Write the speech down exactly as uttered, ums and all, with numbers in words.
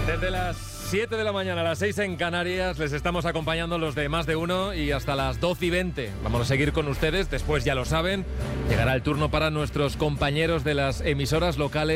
Desde las siete de la mañana a las seis en Canarias les estamos acompañando los de Más de Uno y hasta las doce y veinte. Vamos a seguir con ustedes, después ya lo saben, llegará el turno para nuestros compañeros de las emisoras locales.